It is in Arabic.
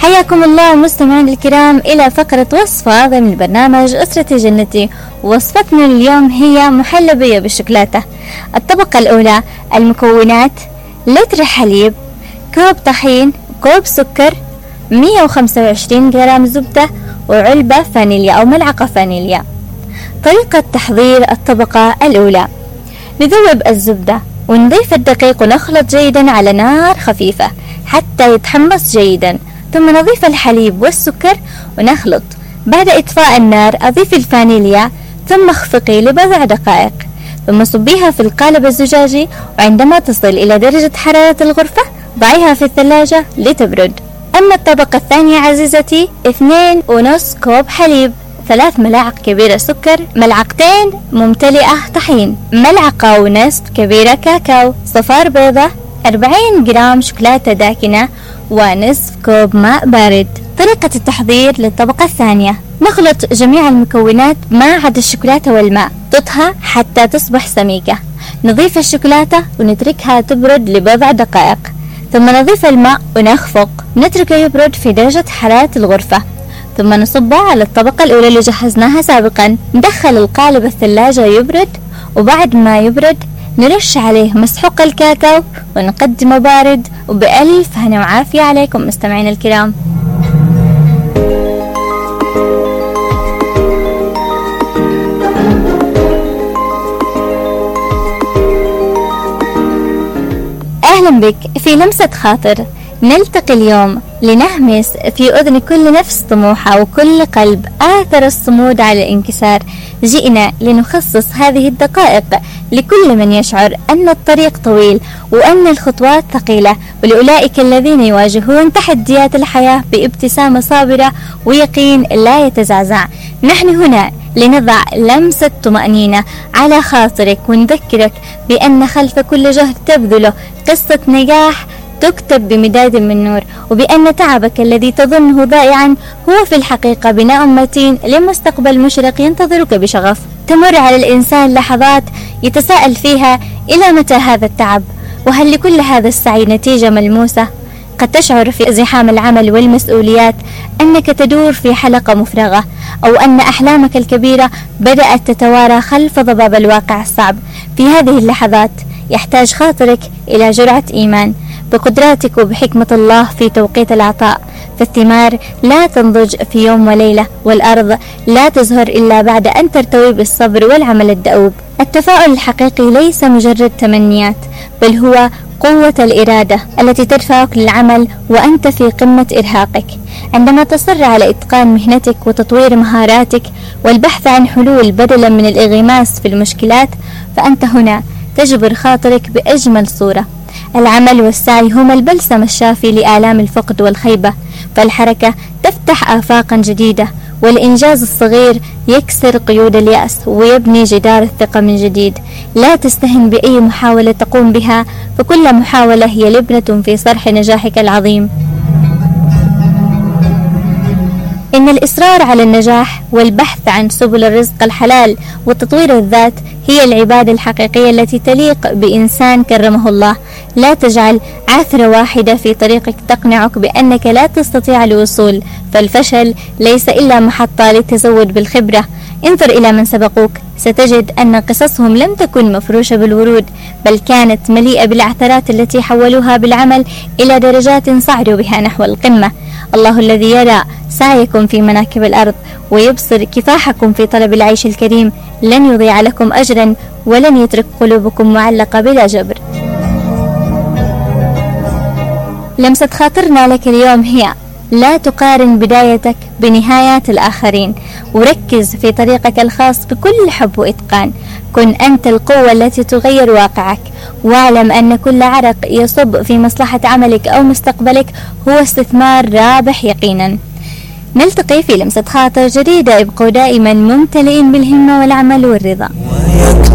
حياكم الله مستمعين الكرام إلى فقرة وصفة ضمن برنامج أسرتي جنتي. وصفتنا اليوم هي محلبية بالشوكولاتة. الطبقة الأولى: المكونات: لتر حليب، كوب طحين، كوب سكر، 125 جرام زبدة، وعلبة فانيليا أو ملعقة فانيليا. طريقة تحضير الطبقة الأولى: نذوب الزبدة ونضيف الدقيق ونخلط جيدا على نار خفيفة حتى يتحمص جيدا، ثم نضيف الحليب والسكر ونخلط. بعد إطفاء النار أضيف الفانيليا ثم اخفقي لبضع دقائق، ثم صبيها في القالب الزجاجي، وعندما تصل إلى درجة حرارة الغرفة ضعيها في الثلاجة لتبرد. أما الطبقة الثانية عزيزتي: 2.5 كوب حليب، 3 ملاعق كبيرة سكر، ملعقتين ممتلئة طحين، ملعقة ونصف كبيرة كاكاو، صفار بيضة، 40 جرام شوكولاتة داكنة، ونصف كوب ماء بارد. طريقة التحضير للطبقة الثانية: نخلط جميع المكونات ما عدا الشوكولاتة والماء، تطهى حتى تصبح سميكة. نضيف الشوكولاتة ونتركها تبرد لبضع دقائق، ثم نضيف الماء ونخفق، نتركه يبرد في درجة حرارة الغرفة، ثم نصبه على الطبقة الأولى اللي جهزناها سابقا. ندخل القالب الثلاجة يبرد، وبعد ما يبرد نرش عليه مسحوق الكاكاو ونقدمه بارد. وبألف هنا وعافية عليكم مستمعين الكرام. أهلا بك في لمسة خاطر. نلتقي اليوم لنهمس في أذن كل نفس طموحة وكل قلب آثر الصمود على الانكسار. جئنا لنخصص هذه الدقائق لكل من يشعر أن الطريق طويل وأن الخطوات ثقيلة، ولأولئك الذين يواجهون تحديات الحياة بابتسامة صابرة ويقين لا يتزعزع. نحن هنا لنضع لمسة طمأنينة على خاطرك ونذكرك بأن خلف كل جهد تبذله قصة نجاح تكتب بمداد من نور، وبأن تعبك الذي تظنه ضائعا هو في الحقيقة بناء متين لمستقبل مشرق ينتظرك بشغف. تمر على الإنسان لحظات يتساءل فيها: إلى متى هذا التعب؟ وهل لكل هذا السعي نتيجة ملموسة؟ قد تشعر في ازدحام العمل والمسؤوليات أنك تدور في حلقة مفرغة، أو أن أحلامك الكبيرة بدأت تتوارى خلف ضباب الواقع الصعب. في هذه اللحظات يحتاج خاطرك إلى جرعة إيمان بقدراتك وبحكمة الله في توقيت العطاء، فالثمار لا تنضج في يوم وليلة، والأرض لا تزهر إلا بعد أن ترتوي بالصبر والعمل الدؤوب. التفاؤل الحقيقي ليس مجرد تمنيات، بل هو قوة الإرادة التي تدفعك للعمل وأنت في قمة إرهاقك. عندما تصر على إتقان مهنتك وتطوير مهاراتك والبحث عن حلول بدلا من الانغماس في المشكلات، فأنت هنا تجبر خاطرك بأجمل صورة. العمل والسعي هما البلسم الشافي لآلام الفقد والخيبة، فالحركة تفتح آفاقا جديدة، والإنجاز الصغير يكسر قيود اليأس ويبني جدار الثقة من جديد. لا تستهن بأي محاولة تقوم بها، فكل محاولة هي لبنة في صرح نجاحك العظيم. إن الإصرار على النجاح والبحث عن سبل الرزق الحلال وتطوير الذات هي العبادة الحقيقية التي تليق بإنسان كرمه الله. لا تجعل عثرة واحدة في طريقك تقنعك بأنك لا تستطيع الوصول، فالفشل ليس إلا محطة للتزود بالخبرة. انظر إلى من سبقوك، ستجد أن قصصهم لم تكن مفروشة بالورود، بل كانت مليئة بالعثرات التي حولوها بالعمل إلى درجات صعدوا بها نحو القمة. الله الذي يرى سعيكم في مناكب الأرض ويبصر كفاحكم في طلب العيش الكريم لن يضيع لكم أجرا، ولن يترك قلوبكم معلقة بلا جبر. لمسة خاطرنا لك اليوم هي: لا تقارن بدايتك بنهايات الآخرين، وركز في طريقك الخاص بكل حب وإتقان. كن أنت القوة التي تغير واقعك، واعلم أن كل عرق يصب في مصلحة عملك أو مستقبلك هو استثمار رابح يقينا. نلتقي في لمسة خاطر جديدة. ابقوا دائما ممتلئين بالهمة والعمل والرضا.